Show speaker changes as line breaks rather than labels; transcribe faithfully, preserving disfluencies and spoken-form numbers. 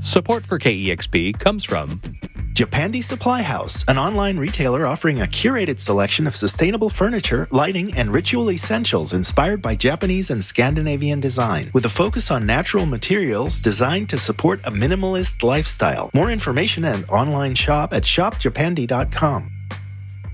Support for K E X P comes from
Japandi Supply House, an online retailer offering a curated selection of sustainable furniture, lighting, and ritual essentials inspired by Japanese and Scandinavian design, with a focus on natural materials designed to support a minimalist lifestyle. More information and online shop at shop japandi dot com.